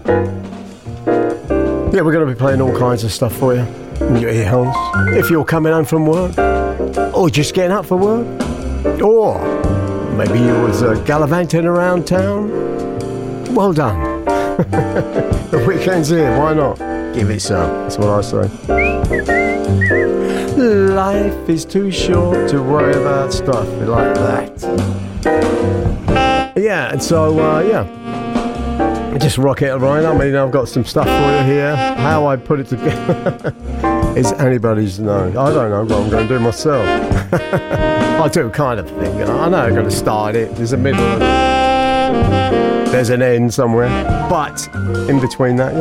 Yeah, we're going to be playing all kinds of stuff for you in your ear holes. If you're coming home from work, or just getting up for work, or maybe you was gallivanting around town, well done. The weekend's here, why not? Give it some, that's what I say. Life is too short to worry about stuff like that. Yeah, and so, just rock it right. I mean, I've got some stuff for you here. How I put it together is anybody's know. I don't know what I'm going to do myself. I do kind of think. I know I'm going to start it. There's a middle and there's an end somewhere. But in between that,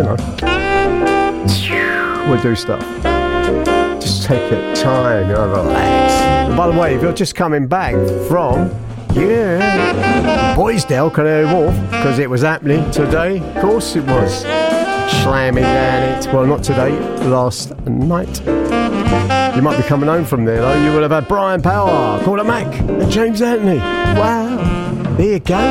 we'll do stuff. Just take your time, relax. And by the way, if you're just coming back from Boysdale, Canary Wharf, because it was happening today. Of course it was. Slamming down it. Well, not today, last night. You might be coming home from there, though. You would have had Brian Power, Gordon Mac, and James Anthony. Wow. There you go.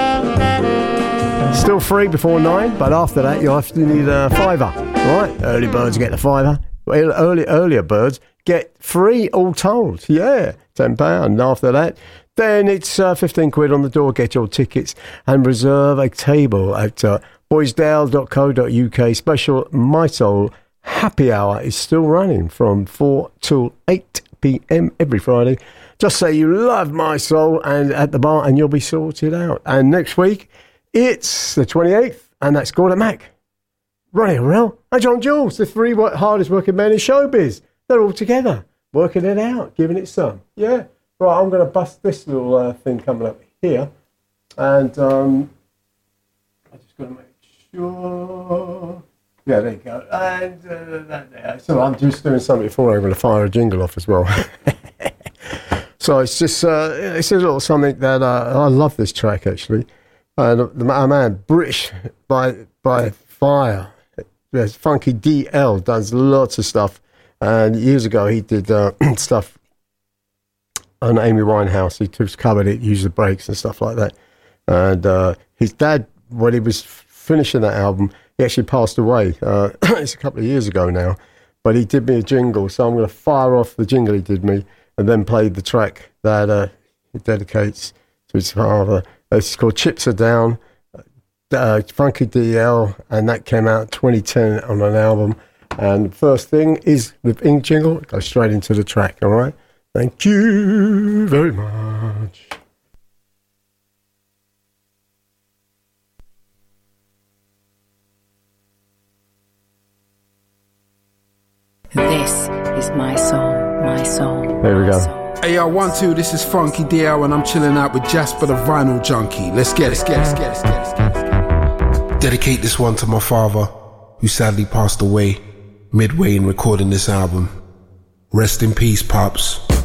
Still free before 9, but after that, you'll have to need a £5. Right? Early birds get the £5. Earlier birds get free all told. Yeah, £10. And after that, then it's 15 quid on the door. Get your tickets and reserve a table at boysdale.co.uk. Special My Soul happy hour is still running from 4 till 8 p.m. every Friday. Just say you love My Soul and at the bar and you'll be sorted out. And next week, it's the 28th, and that's Gordon Mac, Ronnie O'Rell, and John Jules, the three hardest working men in showbiz. They're all together, working it out, giving it some. Yeah. Right, I'm going to bust this little thing coming up here. And I'm just going to make sure. Yeah, there you go. And so I'm just doing something before I'm going to fire a jingle off as well. So it's just it's a little something that I love this track, actually. And my man, British by Fire. There's Funky DL, does lots of stuff. And years ago, he did stuff on Amy Winehouse. He just covered it, used the breaks and stuff like that. And his dad, when he was finishing that album, he actually passed away. It's a couple of years ago now. But he did me a jingle, so I'm going to fire off the jingle he did me and then play the track that he dedicates to his father. It's called Chips Are Down, Funky DL, and that came out 2010 on an album. And the first thing is the ink jingle. Go straight into the track, all right? Thank you very much. This is My Soul, My Soul. There we go. Hey yo, 1, 2, this is Funky DL and I'm chilling out with Jasper the Vinyl Junkie. Let's get it. Dedicate this one to my father, who sadly passed away midway in recording this album. Rest in peace, Pops.